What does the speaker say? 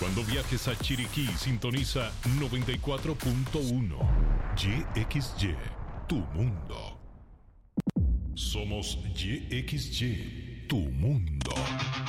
Cuando viajes a Chiriquí, sintoniza 94.1 YXY, tu mundo. Somos YXY, tu mundo.